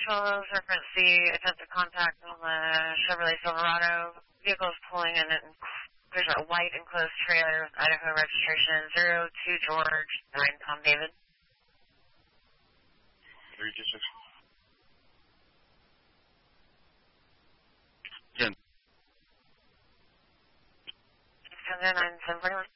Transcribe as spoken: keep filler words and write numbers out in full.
twelve, reference C, attempted contact on the Chevrolet Silverado. Vehicle is pulling in and there's a white enclosed trailer with Idaho registration zero two George nine Tom David. three two six. seven nine seven forty-one.